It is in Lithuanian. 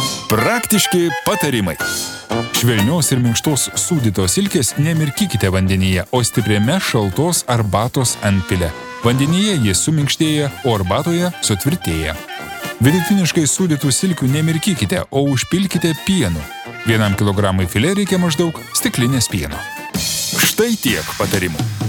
Praktiški patarimai. Švelnios ir minkštos sūdytos silkės nemirkykite vandenyje, o stipriame šaltos arbatos antpile. Vandenyje jis suminkštėja, o arbatoje sutvirtėja. Vidutiniškai sūdytų silkių nemirkykite, o užpilkite pienu. 1 kilogramui filė reikia maždaug stiklinės pieno. Štai tiek patarimų.